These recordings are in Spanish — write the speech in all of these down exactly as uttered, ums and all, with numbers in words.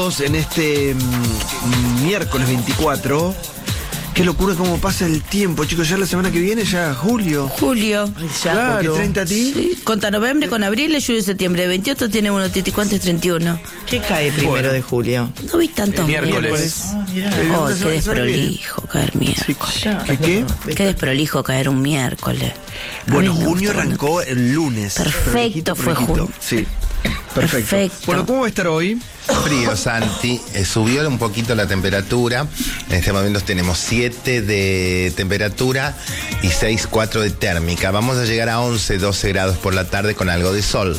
En este mm, miércoles veinticuatro, qué locura cómo pasa el tiempo, chicos. Ya la semana que viene, ya julio. Julio. Ya, claro. ¿treinta a ti? Sí. Conta noviembre con abril, julio y septiembre. veintiocho tiene uno, ¿cuánto es treinta y uno? ¿Qué cae primero bueno. de julio? No vi tantos miércoles. Ah, oh, qué desprolijo caer miércoles. Sí. ¿Qué qué? Qué desprolijo caer un miércoles. Bueno, junio arrancó el lunes. Perfecto, fue junio. Sí. Perfecto. Perfecto. Bueno, ¿cómo va a estar hoy? Frío, Santi. Eh, subió un poquito la temperatura. En este momento tenemos siete de temperatura y seis, cuatro de térmica. Vamos a llegar a once, doce grados por la tarde con algo de sol.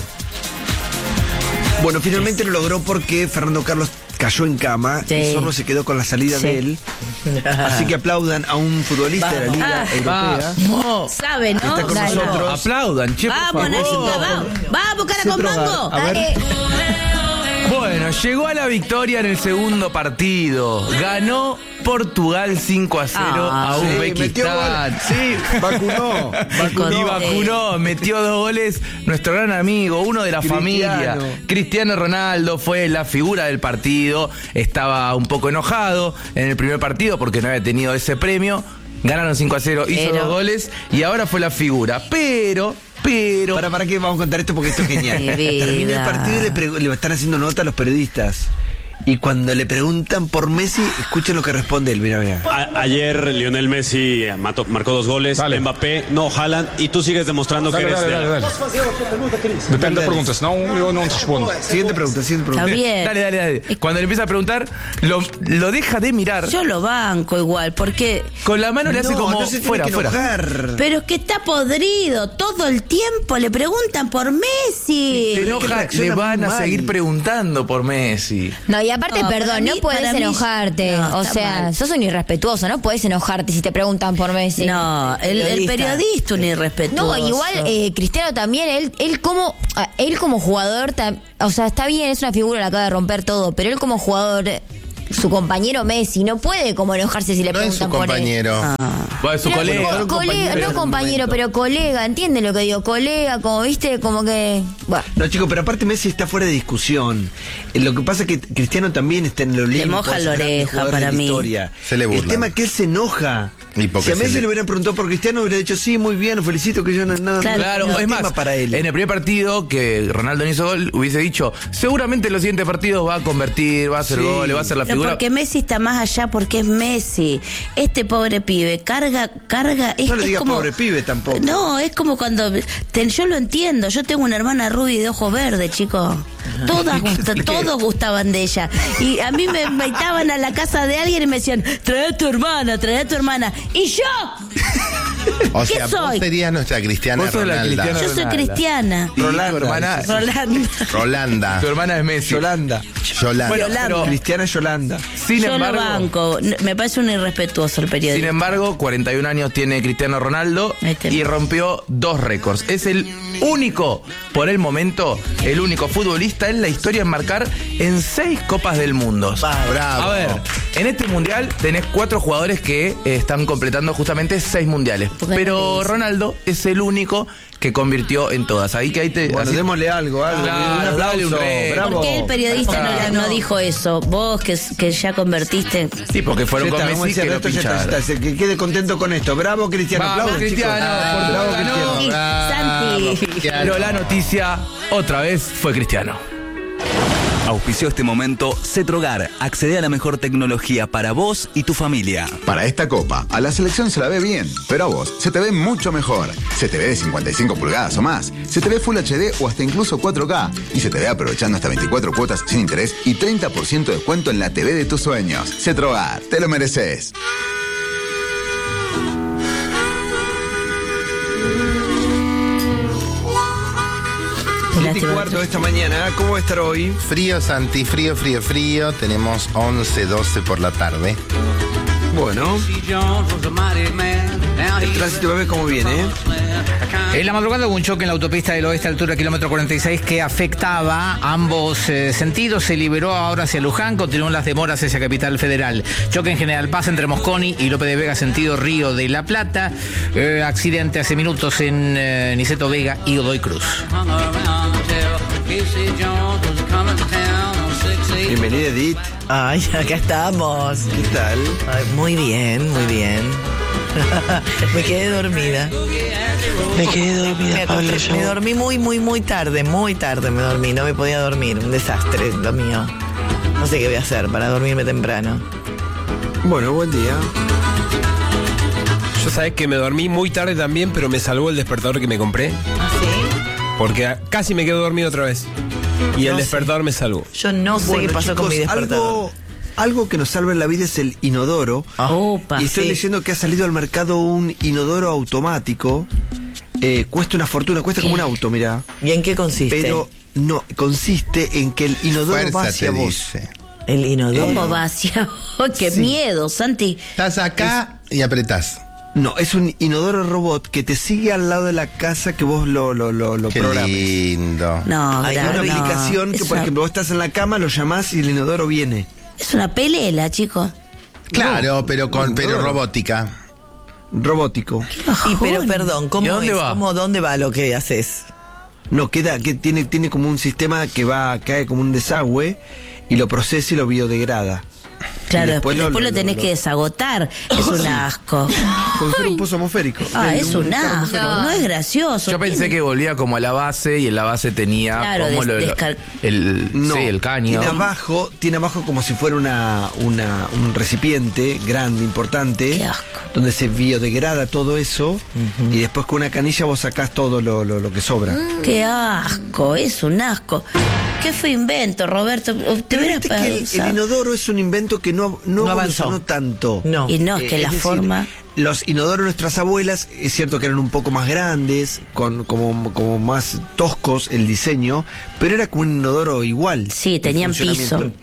Bueno, finalmente lo logró porque Fernando Carlos cayó en cama sí. y Zorro se quedó con la salida sí. de él. Así que aplaudan a un futbolista vamos. de la Liga ah, Europea. Vamos. Sabe, ¿no? Está con Dale. nosotros. Aplaudan, che, vamos, Nachito, vamos. Vamos, cara con mango. Dale. Bueno, llegó a la victoria en el segundo partido. Ganó Portugal cinco a cero ah, a Uzbekistán. Sí, sí, vacunó, vacunó. Y vacunó, metió dos goles. Nuestro gran amigo, uno de la Cristiano. familia, Cristiano Ronaldo, fue la figura del partido. Estaba un poco enojado en el primer partido porque no había tenido ese premio. Ganaron cinco a cero, hizo Pero... dos goles y ahora fue la figura. Pero... Pero... Para, para que vamos a contar esto porque esto es genial. Termina el partido y le, pre- le están haciendo nota a los periodistas. Y cuando le preguntan por Messi, escuchen lo que responde él. Mira, mira. A- ayer Lionel Messi mató, marcó dos goles. Dale. Mbappé, no, Haaland. Y tú sigues demostrando dale, que eres... Dale, dale, dale. Depende de preguntas, no, yo no respondo. Siguiente pregunta, siguiente pregunta. Está bien. Dale, dale, dale. Cuando le empieza a preguntar, lo, lo deja de mirar. Yo lo banco igual, porque... Con la mano le hace no, como no se fuera, tiene que fuera. enojar. Pero es que está podrido. Todo el tiempo le preguntan por Messi. Se enoja, le van a mal. seguir preguntando por Messi. No, y aparte, no, perdón, no puedes enojarte. No, o sea, mal. sos un irrespetuoso, no puedes enojarte si te preguntan por Messi. No, el, el periodista un irrespetuoso. No, igual eh, Cristiano también, él, él como él como jugador, o sea, está bien, es una figura, la acaba de romper todo, pero él como jugador, su compañero Messi, no puede como enojarse si le no preguntan por él. No es su compañero. Ah. Bueno, es su no, colega. Co- colega no compañero, pero colega, ¿entienden lo que digo? Colega, como viste, como que... Bueno. No, chicos, pero aparte Messi está fuera de discusión. Lo que pasa es que Cristiano también está en el Olimpo. Le moja la oreja para mí. Se le burla. El tema es que él se enoja. Y si a Messi le... le hubieran preguntado por Cristiano, hubiera dicho, sí, muy bien, felicito que yo no... Nada, claro, claro no, es más, para él. En el primer partido que Ronaldo no hizo gol, hubiese dicho, seguramente en los siguientes partidos va a convertir, va a hacer sí. goles, va a ser la Pero figura. porque Messi está más allá, porque es Messi. Este pobre pibe carga, carga... Es, no le es digas como, pobre pibe tampoco. No, es como cuando... Te, yo lo entiendo, yo tengo una hermana rubia de ojos verdes, chicos. Todas gusta, todos gustaban de ella. Y a mí me invitaban a la casa de alguien y me decían, trae a tu hermana, trae a tu hermana. ¿Y yo? O ¿Qué sea, soy? vos serías nuestra Cristiana Ronalda. Yo soy cristiana. Rolanda. Tu hermana, Rolanda. Rolanda. Tu hermana es Messi. Yolanda. Yolanda. Bueno, pero, Cristiana Yolanda. Sin Yo embargo, lo banco. Me parece un irrespetuoso el periodista. Sin embargo, cuarenta y un años tiene Cristiano Ronaldo y rompió dos récords. Es el único, por el momento, el único futbolista en la historia en marcar en seis Copas del Mundo. Bravo. A ver, en este mundial tenés cuatro jugadores que eh, están completando justamente seis mundiales. Pero Ronaldo es el único que convirtió en todas. Ahí que ahí te... Bueno, así... démosle algo, algo. Claro, un aplauso, dale un re. bravo. ¿Por qué el periodista Claro. no, no dijo eso? Vos que, que ya convertiste... Sí, porque fueron Ya con está, Messi vamos a que lo decir, esto ya está, pincharon. está, que quede contento con esto. Bravo, Cristiano. Vamos, Aplaudan, Cristiano. chicos. Ah, Bravo, ganó. Cristiano. Y Santi. Pero la noticia, otra vez, fue Cristiano. Auspició este momento Cetrogar. Accede a la mejor tecnología para vos y tu familia. Para esta copa, a la selección se la ve bien, pero a vos se te ve mucho mejor. Se te ve de cincuenta y cinco pulgadas o más. Se te ve Full H D o hasta incluso cuatro K. Y se te ve aprovechando hasta veinticuatro cuotas sin interés y treinta por ciento de descuento en la T V de tus sueños. Cetrogar, te lo mereces. siete y cuarto de esta mañana, ¿cómo va a estar hoy? Frío, Santi, frío, frío, frío. Tenemos once, doce por la tarde. Bueno. El tránsito va a ver cómo viene, ¿eh? En la madrugada hubo un choque en la autopista del oeste, altura kilómetro cuarenta y seis, que afectaba ambos eh, sentidos. Se liberó ahora hacia Luján, continúan las demoras hacia Capital Federal. Choque en General Paz entre Mosconi y Lope de Vega, sentido Río de la Plata. Eh, accidente hace minutos en eh, Niceto Vega y Godoy Cruz. Bienvenida, Edith. Ay, acá estamos. ¿Qué tal? Ay, muy bien, muy bien. Me quedé dormida. Me quedé dormida, Me, Pablo. acosté- me dormí muy, muy, muy tarde, muy tarde me dormí. No me podía dormir. Un desastre lo mío. No sé qué voy a hacer para dormirme temprano. Bueno, buen día. Yo sabés que me dormí muy tarde también, pero me salvó el despertador que me compré. ¿Ah, sí? Porque a- casi me quedo dormido otra vez. Y el No sé. despertador me salvó. Yo no sé Bueno, qué pasó con chicos, mi despertador. Algo, algo que nos salva en la vida es el inodoro. Opa. Y estoy sí. leyendo que ha salido al mercado un inodoro automático. Eh, cuesta una fortuna, cuesta como un auto, mirá. ¿Y en qué consiste? Pero no, consiste en que el inodoro va Fuerza hacia te vos. dice. El inodoro. ¿Cómo va hacia? ¡Oh, qué Sí. miedo, Santi! Estás acá y apretás. No, es un inodoro robot que te sigue al lado de la casa que vos lo, lo, lo, lo Qué programes. lindo. No, Hay gra- una no. aplicación que, Es por una- ejemplo, vos estás en la cama, lo llamás y el inodoro viene. Es una pelela, chicos. Claro, pero con pero Inodoro. robótica. Robótico. Y pero perdón, ¿cómo ¿Y a dónde es? va? ¿Cómo, ¿Dónde va lo que haces? No, queda, que tiene, tiene como un sistema que va, cae como un desagüe y lo procesa y lo biodegrada. Claro, Y después, después después lo- lo, tenés lo- que desagotar. Es un asco. Como si fuera un pozo atmosférico. Ah, El- es un asco. No. No es gracioso. Yo pensé Tiene- que volvía como a la base y en la base tenía Claro, como des- lo- lo- descar- el, No, sí, el caño. Tiene abajo, tiene abajo como si fuera una, una, un recipiente grande, importante, Qué asco. donde se biodegrada todo eso y después con una canilla vos sacás todo lo, lo, lo que sobra. Qué asco, es un asco. ¿Qué fue invento, Roberto? Te Pero hubieras viste que el, el pensado. inodoro es un invento que no, no, No avanzó. evolucionó tanto. No. Y no, es que Eh, la decir, forma... Los inodoros de nuestras abuelas, es cierto que eran un poco más grandes, con como, como más toscos el diseño, pero era como un inodoro igual. Sí, el tenían piso. funcionamiento.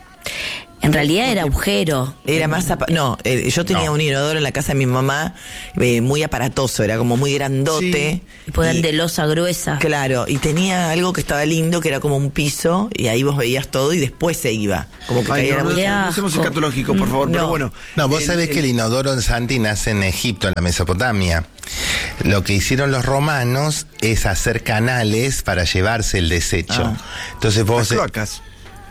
En realidad era agujero. Era más... apa- No, eh, yo tenía No. un inodoro en la casa de mi mamá eh, muy aparatoso, era como muy grandote. Y puedan Y- de losa gruesa. Claro, y tenía algo que estaba lindo, que era como un piso, y ahí vos veías todo y después se iba. Como que Ay, caía no, no, muy- Qué no, no seamos asco. escatológicos, por favor, pero No. bueno. No, vos el- sabés el- que el inodoro en Santi nace en Egipto, en la Mesopotamia. Lo que hicieron los romanos es hacer canales para llevarse el desecho. Ah. Entonces vos... Las cloacas.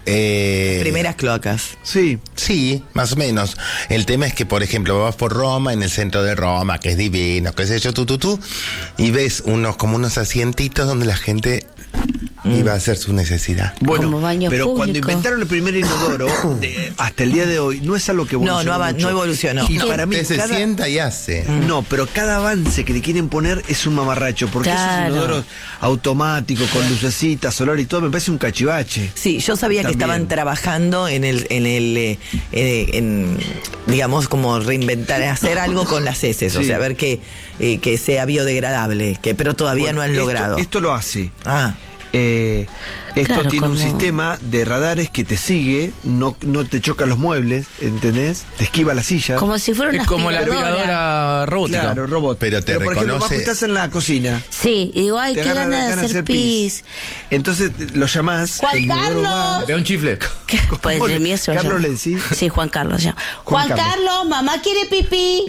eh, Primeras cloacas. Sí. Sí, más o menos. El tema es que, por ejemplo, vas por Roma, en el centro de Roma, que es divino, qué sé yo, tú, tú, tú, y ves unos como unos asientitos donde la gente iba a hacer su necesidad. Bueno, Como baño pero cuando público. inventaron el primer inodoro, de- hasta el día de hoy, no es algo que No, no evolucionó avan- mucho. no evolucionó. Y No, para mí, Usted se cada- sienta y hace. No, pero cada avance que le quieren poner es un mamarracho, porque Claro. esos inodoros automáticos, con lucecitas, solar y todo, me parece un cachivache. Sí, yo sabía También. que estaban trabajando en el, en el, eh, eh, en, digamos, como reinventar, hacer algo con las heces, o Sí. sea, ver que, eh, que sea biodegradable, que, pero todavía Bueno, no han esto- logrado. Esto lo hace. Ah, Eh, esto Claro, tiene un como- sistema de radares que te sigue, no, no te choca los muebles, ¿entendés? Te esquiva la silla. Como si fuera una Es como la aspiradora. aspiradora robótica. Claro, robot. Pero te por ejemplo, reconoce- vos estás en la cocina. Sí, y digo, ay, te qué agarra ganas de ganas hacer pis. Entonces lo llamás. Juan el inodoro va- Carlos. De un chifle. Pues Bueno, el mío se Carlos llama- le decís. Sí, Juan Carlos. ya. Juan Juan, Carlos. Carlos. mamá quiere pipí.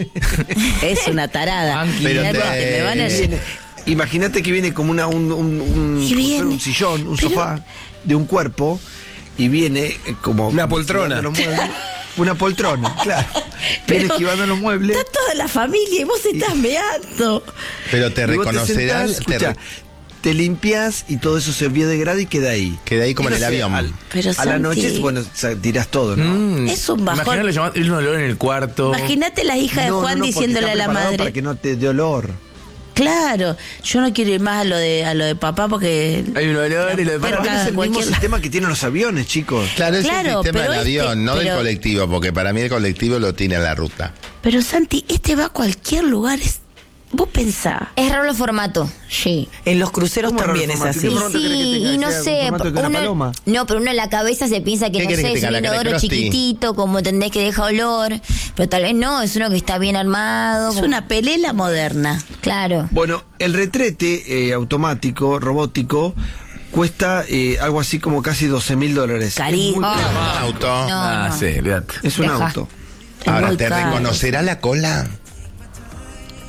Es una tarada. Anqui. Pero Mirá, te- me van a Viene- Imagínate que viene como una, un, un, un- Y viene, un sillón, un pero- sofá de un cuerpo y viene eh, como. Una poltrona. esquivando los muebles. Una poltrona, claro. Viene Pero esquivando los muebles. Está toda la familia y vos estás meando. Pero te Y vos reconocerán, sentás, te escuchá, re- te limpias y todo eso se biodegrada y queda ahí. Queda ahí como Y en no el sé, avión. al- Pero, a la Santi- noche, bueno, sa- tirás todo, ¿no? Mm. Es un bajón. Imagínate llamar- un olor en el cuarto. Imagínate la hija de No, no, Juan no, porque diciéndole está a la preparado madre. para que no te dé olor. Claro, yo no quiero ir más a lo de a lo de papá porque Hay un olor y lo de Pero Pero cada es el cualquier- mismo sistema que tienen los aviones, chicos. Claro, es Claro, el sistema pero del este- avión, no del pero- colectivo, porque para mí el colectivo lo tiene en la ruta. Pero Santi, este va a cualquier lugar. Es... Vos pensá. Es raro el formato. Sí. en los cruceros ¿Cómo también era es el así. formato? Y ¿Qué formato querés que sí, tenga? y no ¿Que sea un sé, formato que una uno, paloma? no, pero uno en la cabeza se piensa que ¿Qué no querés sé, que es tenga, un la cara de inodoro Krusty? chiquitito, como entendés que deja olor, pero tal vez no, es uno que está bien armado. Es como- una pelela moderna. Claro. Bueno, el retrete eh, automático, robótico, cuesta eh, algo así como casi doce mil dólares. Carísimo. Es muy caro. Ah. Un auto. No, Ah, no. sí, olvídate. Es un Deja. auto. Es Ahora, muy ¿te caro. reconocerá la cola?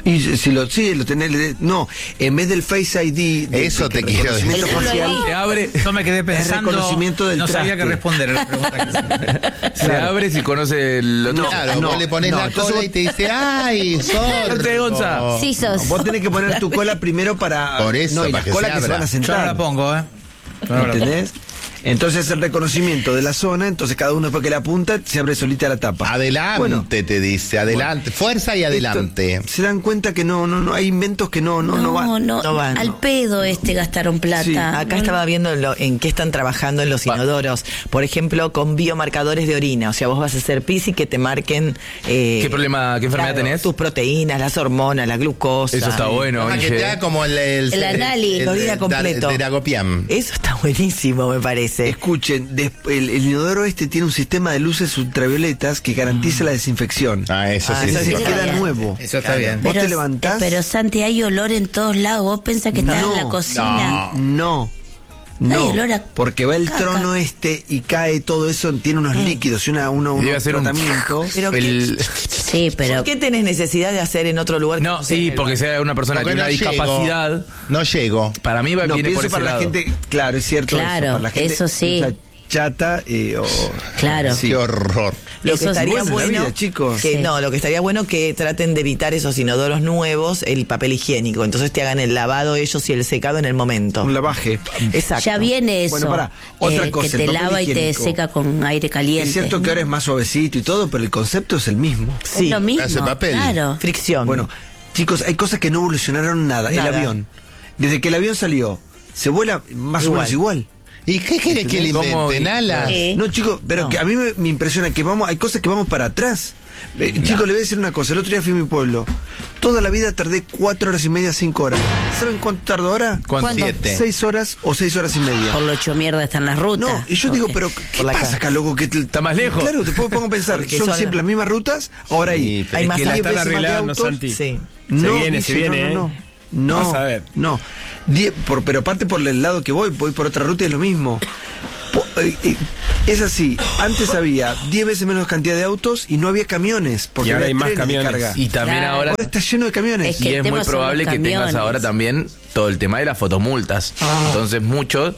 Y si lo, sí, lo tenés, no, en vez del Face I D, de, eso de, te quiero decir. Se abre, yo me quedé pensando, reconocimiento del no sabía traste. qué responder a la pregunta. se claro. abre si conoce el otro. No, claro, no, vos le pones no, la entonces cola vos- y te dice, ¡ay, Suerte, Gonza. sordo! Sí, sos. Vos tenés que poner tu cola primero para. Por eso, no, y para las que colas se que se abra. van a Yo no sentar. la pongo, ¿eh? ¿Entendés? Entonces el reconocimiento de la zona, entonces cada uno después que la apunta se abre solita la tapa. Adelante, Bueno, te dice, adelante, fuerza y adelante. esto, se dan cuenta que no, no, no, hay inventos que no, no, no, No, van. no, No van, al no. pedo este gastaron plata. Sí. Acá estaba viendo lo- en qué están trabajando en los inodoros. Por ejemplo, con biomarcadores de orina. O sea, vos vas a hacer pis y que te marquen. eh, ¿Qué problema, qué enfermedad claro, tenés? Tus proteínas, las hormonas, la glucosa. Eso está bueno, Ah, que Guille. te da como el... El, El análisis. La orina el- completo. el Teragopiam. Eso está buenísimo, me parece. Escuchen, des- el, el inodoro este tiene un sistema de luces ultravioletas que garantiza la desinfección. Ah, eso Ah, sí. eso Se sí. sí. queda bien. nuevo. Eso está bien. Vos Pero- te levantás. Pero Santi, hay olor en todos lados. Vos pensás que estás No, en la cocina. No. Hay No, olor a porque va el caca. trono este y cae todo eso, tiene unos líquidos y una, una, Debe unos hacer un- tratamientos. Pero El- Sí, pero. ¿Por qué tenés necesidad de hacer en otro lugar? que No, sea en sí, el porque baño? sea una persona que Porque tiene una no llego. discapacidad. No llego. Para mí va, No, viene por pienso ese para lado. la gente, claro, es cierto. Claro, eso, para la gente eso sí. usa chata eh, o. Claro. Sí. Qué horror. Lo Eso que es estaría bueno en la bueno, vida, chicos. que Sí. no, lo que estaría bueno que traten de evitar esos inodoros nuevos, el papel higiénico. Entonces te hagan el lavado ellos y el secado en el momento. Un lavaje. Exacto. Ya viene eso. Bueno, pará, otra eh, cosa, que el te papel lava y te higiénico. seca con aire caliente. Es cierto que ahora es más suavecito y todo, pero el concepto es el mismo. Sí. Es lo mismo. hace papel. Claro. Fricción. Bueno, chicos, hay cosas que no evolucionaron nada. Nada. El avión. Desde que el avión salió, se vuela más o Igual. menos igual. ¿Y qué quiere que le ¿Cómo? inventen? Alas. Sí. No, chicos, pero No. que a mí me, me impresiona que vamos, hay cosas que vamos para atrás. Eh, Chicos, le voy a decir una cosa. El otro día fui a mi pueblo. Toda la vida tardé cuatro horas y media, cinco horas. ¿Saben cuánto tardo ahora? ¿Cuánto? Siete. Seis horas o seis horas y media. Por lo hecho mierda están las rutas. No, y yo digo, Ok. pero ¿qué Por la pasa casa. acá, loco? Que Está más lejos. Claro, después me pongo a pensar, Porque son son- siempre las mismas rutas, ahora hay, Sí, pero hay Es más que la diez están veces más de arreglando, autos. Santi. Sí. No, Se viene, se dice, viene, no, no, ¿eh? no, Vas a ver. no. Die- por, pero aparte por el lado que voy, voy por otra ruta y es lo mismo. Po- eh, eh, es así, antes había diez veces menos cantidad de autos y no había camiones, porque Y ahora había hay más trenes de camiones. carga. Y también Claro. ahora. Ahora está lleno de camiones. Es que Y el es tema muy son probable los que tengas camiones. ahora también todo el tema de las fotomultas. Ah. Entonces muchos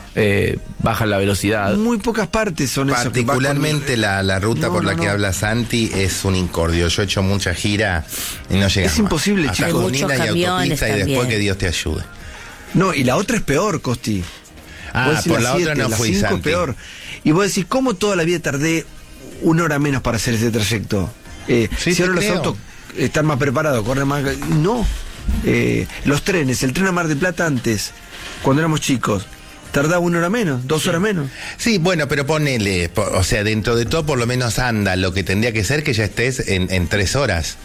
eh, bajan la velocidad. Muy pocas partes son esos que van Particularmente con- la, la ruta No, por la no, que no. habla Santi es un incordio. Yo he hecho mucha gira y no llegamos. Es imposible, Hasta chicos. Hay muchos Junín y camiones autopista y después también. que Dios te ayude. No, y la otra es peor, Costi. Ah, Vos decís por la otra no la fui, cinco es Santi. peor. Y vos decís, ¿cómo toda la vida tardé una hora menos para hacer ese trayecto? Eh, Sí, si te ahora los creo. autos están más preparados, corren más... No. Eh, los trenes, el tren a Mar del Plata antes, cuando éramos chicos, tardaba una hora menos, dos horas menos. Sí, bueno, pero ponele, po- o sea, dentro de todo por lo menos anda lo que tendría que ser que ya estés en, en tres horas.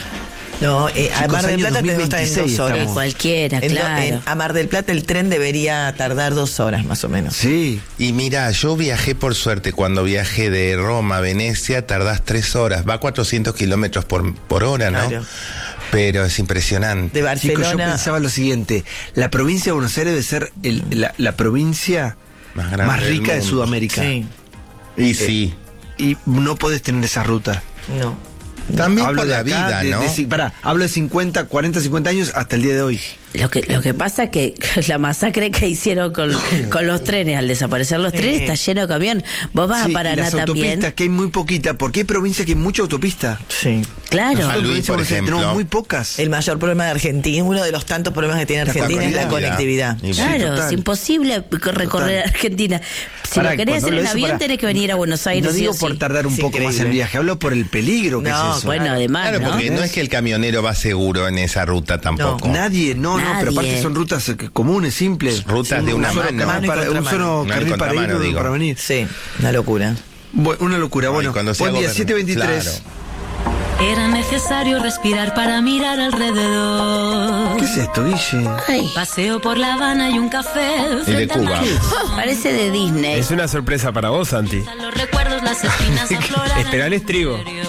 No, eh, a Chicos, Mar del año Plata tenemos que estar en dos mil veintiséis dos horas. estamos. Cualquiera, En do- claro. en- a Mar del Plata el tren debería tardar dos horas más o menos. Sí. Y mira, yo viajé por suerte, cuando viajé de Roma a Venecia, tardás tres horas, va a cuatrocientos kilómetros por, por hora, ¿no? Claro. Pero es impresionante. De Chicos, yo Barcelona. pensaba lo siguiente, la provincia de Buenos Aires debe ser el- la, la provincia Más más, grande del rica de mundo. Sudamérica. Sí, Y sí, Y no podés tener esa ruta. no. también Hablo por de la acá, vida, de- ¿no? de ci- pará, hablo de cincuenta, cuarenta, cincuenta años hasta el día de hoy. Lo que, lo que pasa es que la masacre que hicieron con, con los trenes, al desaparecer los trenes, Sí. está lleno de camión. Vos vas Sí, a Paraná y las también. autopistas, que hay muy poquita, porque hay provincias que hay mucha autopista. Sí. Claro. San Nosotros, Luis, provincia de por Buenos Aires, ejemplo. tenemos muy pocas. El mayor problema de Argentina, uno de los tantos problemas que tiene La Argentina es la conectividad. conectividad. Y sí, Claro, total. es imposible recorrer Total. Argentina. Si Pará, lo querés cuando hacer en hablo de eso, avión, pará. tenés que venir a Buenos Aires. No sí digo o por sí. tardar un Es poco más increíble. el viaje, hablo por el peligro que No, es eso. Bueno, además, Claro, ¿no? porque no es que el camionero va seguro en esa ruta tampoco. Nadie, no, no, pero Nadie. aparte son rutas eh, comunes, simples. Rutas de Un una solo mano. canal Mano y para- un contramano. solo Mano y carril para ir contramano, y digo. para venir. Sí, una locura. Bu- una locura, No, y bueno. cuando sea Buen día, goberna- siete veintitrés. Era necesario respirar para mirar alrededor. ¿Qué es esto, Guille? Ay, Paseo por La Habana y un café Y de frente al Cuba. mar. parece de Disney. Es una sorpresa para vos, Santi. Los recuerdos, las espinas afloran. Esperá el estribo.